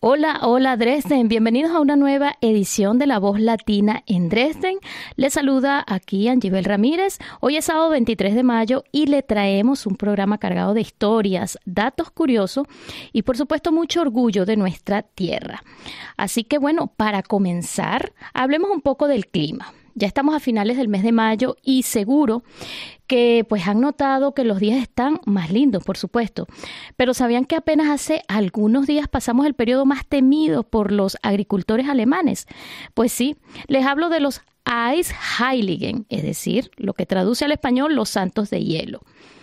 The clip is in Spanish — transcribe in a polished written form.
Hola, hola Dresden, bienvenidos a una nueva edición de La Voz Latina en Dresden. Les saluda aquí Angibel Ramírez. Hoy es sábado 23 de mayo y le traemos un programa cargado de historias, datos curiosos y por supuesto mucho orgullo de nuestra tierra. Así que bueno, para comenzar, hablemos un poco del clima. Ya estamos a finales del mes de mayo y seguro que pues han notado que los días están más lindos, por supuesto. Pero ¿sabían que apenas hace algunos días pasamos el periodo más temido por los agricultores alemanes? Pues sí, les hablo de los Eisheiligen, es decir, lo que traduce al español los santos de hielo.